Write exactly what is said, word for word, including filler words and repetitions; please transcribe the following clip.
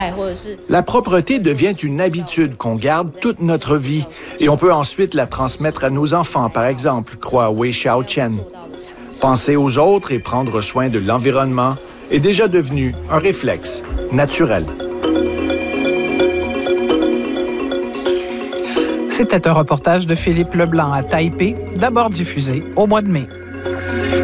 La propreté devient une habitude qu'on garde toute notre vie et on peut ensuite la transmettre à nos enfants, par exemple, croit Wei Xiaoqian. Penser aux autres et prendre soin de l'environnement est déjà devenu un réflexe naturel. C'était un reportage de Philippe Leblanc à Taipei, d'abord diffusé au mois de mai.